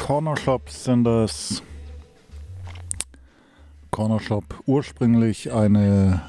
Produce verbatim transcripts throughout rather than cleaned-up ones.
Corner Shops sind das. Corner Shop, ursprünglich eine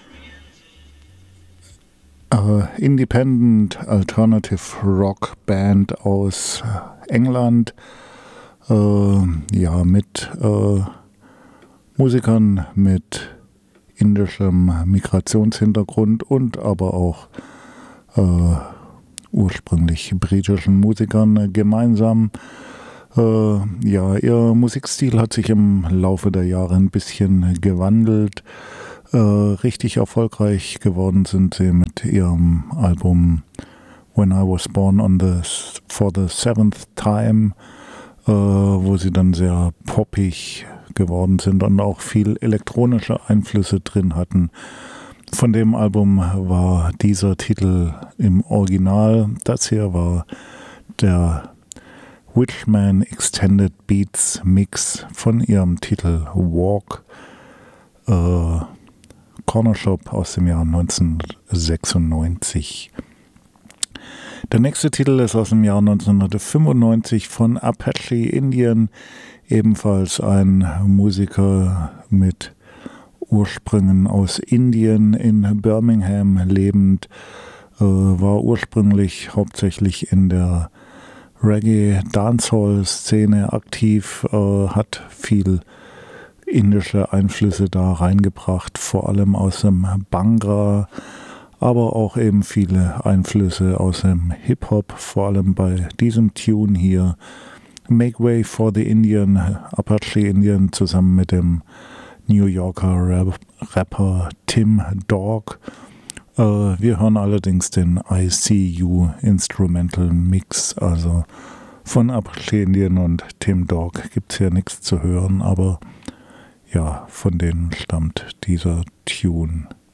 äh, Independent Alternative Rock Band aus England, äh, ja, mit äh, Musikern mit indischem Migrationshintergrund und aber auch äh, ursprünglich britischen Musikern gemeinsam. Äh, ja, ihr Musikstil hat sich im Laufe der Jahre ein bisschen gewandelt. Äh, richtig erfolgreich geworden sind sie mit ihrem Album When I Was Born on the for the Seventh Time, äh, wo sie dann sehr poppig geworden sind und auch viel elektronische Einflüsse drin hatten. Von dem Album war dieser Titel im Original. Das hier war der Witchman Extended Beats Mix von ihrem Titel Walk, äh, Corner Shop aus dem Jahr neunzehnhundertsechsundneunzig. Der nächste Titel ist aus dem Jahr neunzehnhundertfünfundneunzig von Apache Indian, ebenfalls ein Musiker mit Ursprüngen aus Indien, in Birmingham lebend, äh, war ursprünglich hauptsächlich in der Reggae-Dancehall-Szene aktiv, äh, hat viel indische Einflüsse da reingebracht, vor allem aus dem Bhangra, aber auch eben viele Einflüsse aus dem Hip-Hop, vor allem bei diesem Tune hier, Make Way for the Indian, Apache Indian, zusammen mit dem New Yorker Rap- Rapper Tim Dog. Äh, wir hören allerdings den I See You Instrumental Mix, also von Apache Indian und Tim Dog gibt es hier nichts zu hören, aber ja, von denen stammt dieser Tune.